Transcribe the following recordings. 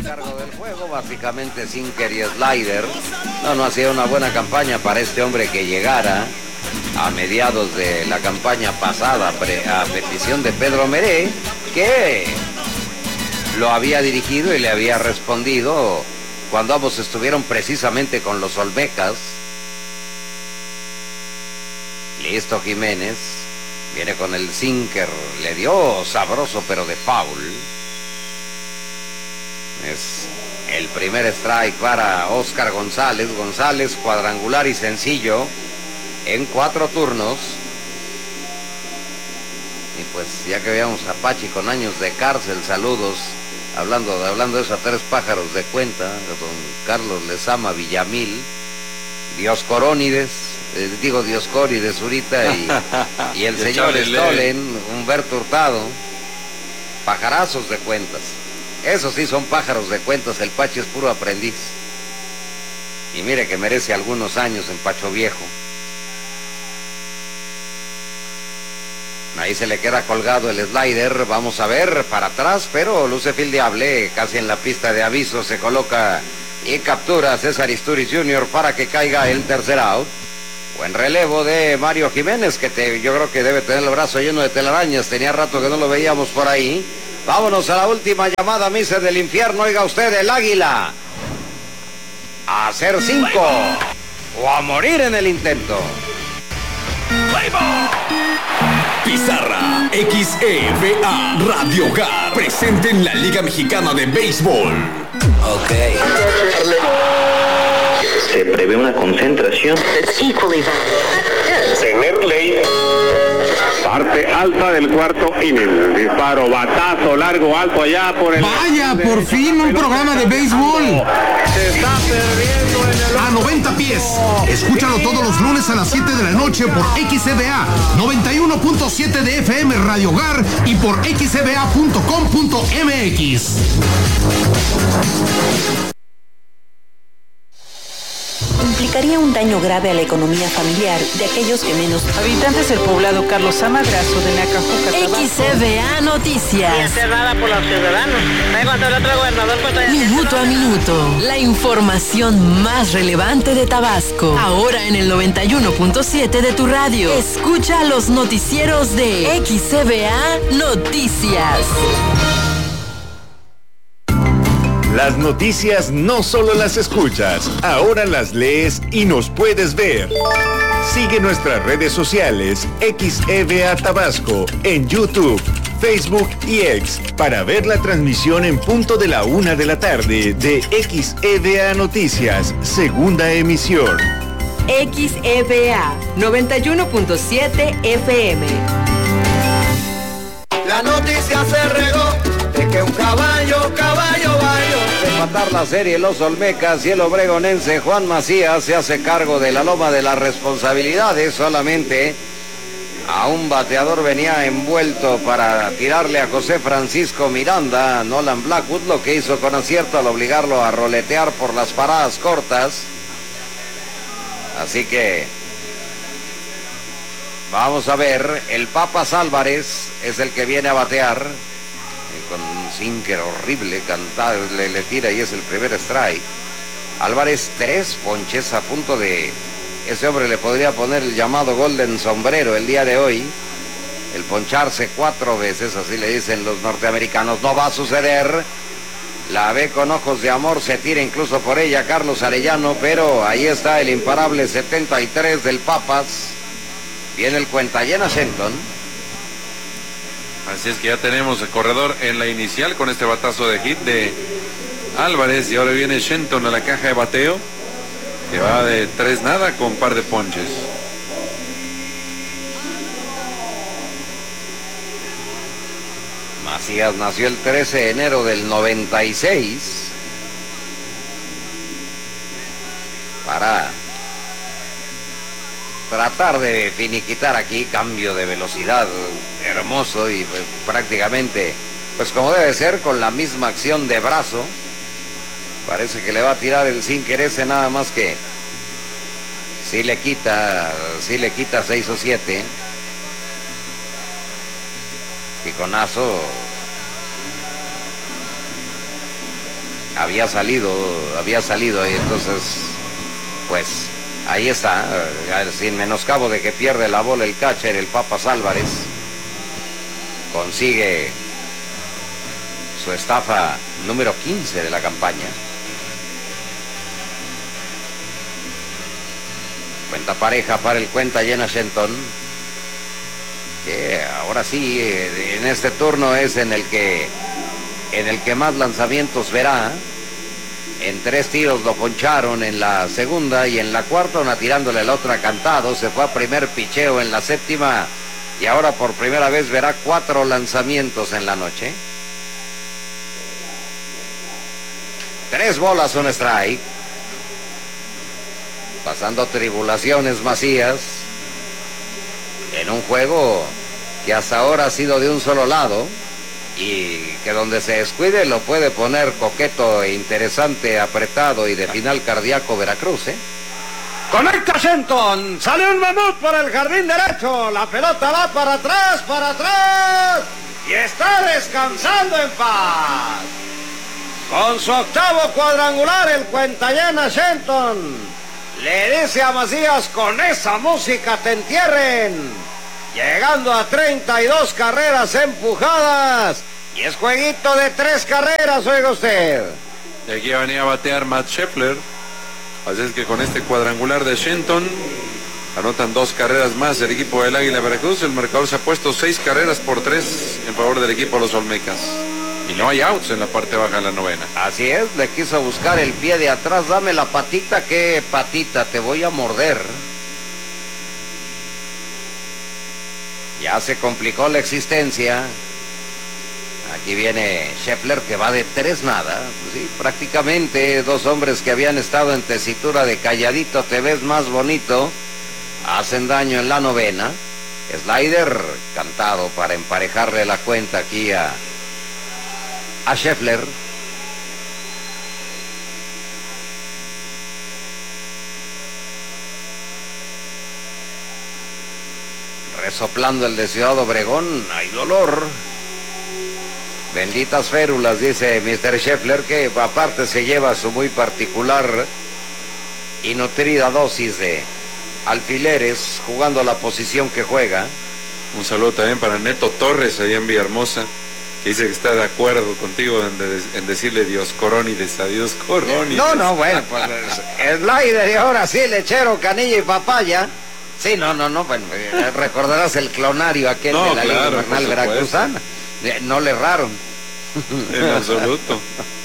cargo del juego, básicamente sinker y slider. No hacía una buena campaña para este hombre que llegara a mediados de la campaña pasada a petición de Pedro Meré, que lo había dirigido y le había respondido cuando ambos estuvieron precisamente con los Olmecas. Listo, Jiménez viene con el sinker, le dio sabroso pero de foul. Es el primer strike para Oscar González. González cuadrangular y sencillo en 4 turnos. Y pues ya que veamos a Pachi con años de cárcel, saludos. Hablando de eso, a 3 pájaros de cuenta, don Carlos Lezama Villamil, Dioscórides Zurita y el señor Stolen, Humberto Hurtado, pajarazos de cuentas. Esos sí son pájaros de cuentas, el Pachi es puro aprendiz. Y mire que merece algunos años en Pacho Viejo. Ahí se le queda colgado el slider, vamos a ver, para atrás, pero luce fildeable, casi en la pista de aviso, se coloca y captura a César Isturiz Jr. para que caiga el tercer out. Buen relevo de Mario Jiménez, que yo creo que debe tener el brazo lleno de telarañas, tenía rato que no lo veíamos por ahí. Vámonos a la última llamada, Mises del Infierno, oiga usted, el Águila. A hacer 5 o a morir en el intento. Pizarra XEVA Radio Hogar, presente en la Liga Mexicana de Béisbol. Ok. Se prevé una concentración. Tener ley. Parte alta del cuarto inning. Disparo, batazo, largo, alto allá por el... Vaya, por fin un programa de béisbol. Se está perdiendo en el... A 90 pies. Escúchalo todos los lunes a las 7 de la noche por XCBA 91.7 de FM Radio Hogar y por xcba.com.mx. Implicaría un daño grave a la economía familiar de aquellos que menos... Habitantes del poblado Carlos Amadrazo de Nacajuca, XCBA Noticias. Y encerrada por los ciudadanos. Ahí cuando el otro gobernador... Minuto a minuto. La información más relevante de Tabasco. Ahora en el 91.7 de tu radio. Escucha los noticieros de XCBA Noticias. Las noticias no solo las escuchas, ahora las lees y nos puedes ver. Sigue nuestras redes sociales XEVA Tabasco en YouTube, Facebook y X para ver la transmisión en punto de la 1 de la tarde de XEVA Noticias, segunda emisión. XEVA 91.7 FM. La noticia se regó de que un caballo baño. De matar la serie los Olmecas y el obregonense Juan Macías se hace cargo de la loma de las responsabilidades. Solamente a un bateador venía envuelto para tirarle a José Francisco Miranda, Nolan Blackwood, lo que hizo con acierto al obligarlo a roletear por las paradas cortas. Así que vamos a ver, el Papas Álvarez es el que viene a batear. Con un sinker horrible, cantado, le tira y es el primer strike. Álvarez 3 ponches a punto de... Ese hombre le podría poner el llamado Golden Sombrero el día de hoy. El poncharse 4 veces, así le dicen los norteamericanos. No va a suceder. La ve con ojos de amor, se tira incluso por ella Carlos Arellano, pero ahí está el imparable 73 del Papas. Viene el cuentallena Shenton. Así es que ya tenemos el corredor en la inicial con este batazo de hit de Álvarez. Y ahora viene Shenton a la caja de bateo, que va de 3-0 con par de ponches. Macías nació el 13 de enero del 96 para tratar de finiquitar aquí, cambio de velocidad hermoso y prácticamente, pues como debe ser, con la misma acción de brazo. Parece que le va a tirar el sinker ese, nada más que sí le quita 6 o 7. Piconazo había salido y entonces, pues, ahí está, sin menoscabo de que pierde la bola el catcher, el Papas Álvarez, consigue su estafa número 15 de la campaña. Cuenta pareja para el cuenta llena Shenton, que ahora sí, en este turno es en el que más lanzamientos verá. En 3 tiros lo poncharon en la segunda y en la cuarta una tirándole la otra cantado. Se fue a primer picheo en la séptima y ahora por primera vez verá 4 lanzamientos en la noche. 3 bolas, un strike. Pasando tribulaciones Macías en un juego que hasta ahora ha sido de un solo lado y que donde se descuide lo puede poner coqueto e interesante, apretado y de final cardíaco Veracruz, ¿eh? Conecta Shenton, sale un mamut por el jardín derecho, la pelota va para atrás y está descansando en paz. Con su octavo cuadrangular el cuenta llena Shenton le dice a Macías: con esa música te entierren. Llegando a 32 carreras empujadas. Y es jueguito de 3 carreras, oiga usted. Y aquí venía a batear Matt Scheffler. Así es que con este cuadrangular de Shenton anotan 2 carreras más el equipo del Águila Veracruz. El marcador se ha puesto 6 carreras por 3 en favor del equipo de los Olmecas. Y no hay outs en la parte baja de la novena. Así es, le quiso buscar el pie de atrás. Dame la patita, ¿qué patita? Te voy a morder. Ya se complicó la existencia. Aquí viene Scheffler, que va de 3 nada. Sí, prácticamente 2 hombres que habían estado en tesitura de calladito te ves más bonito hacen daño en la novena. Slider cantado para emparejarle la cuenta aquí a Scheffler. Resoplando el de Ciudad Obregón, hay dolor. Benditas férulas, dice Mr. Scheffler, que aparte se lleva su muy particular y nutrida dosis de alfileres jugando la posición que juega. Un saludo también para Neto Torres allá en Villahermosa, que dice que está de acuerdo contigo en decirle Dios Coronides a Dios Coronides. No, bueno, pues Slider y ahora sí, lechero, canilla y papaya. Sí, no, bueno, recordarás el clonario aquel de la Liga Invernal Veracruzana. No le erraron. En absoluto.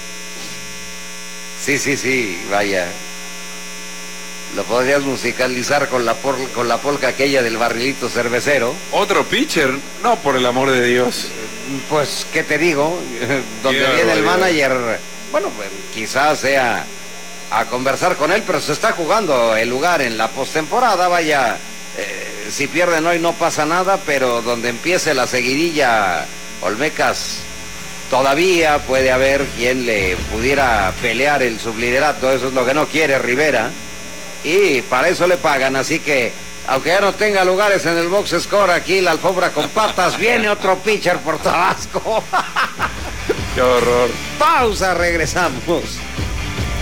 Sí, vaya. Lo podrías musicalizar con la polca aquella del barrilito cervecero. ¿Otro pitcher? No, por el amor de Dios. Pues, ¿qué te digo? Donde viene el manager, bueno, pues, quizás sea a conversar con él, pero se está jugando el lugar en la postemporada, vaya. Si pierden hoy no pasa nada, pero donde empiece la seguidilla Olmecas, todavía puede haber quien le pudiera pelear el subliderato. Eso es lo que no quiere Rivera, y para eso le pagan. Así que, aunque ya no tenga lugares en el box score, aquí la alfombra con patas, viene otro pitcher por Tabasco. ¡Qué horror! Pausa, regresamos.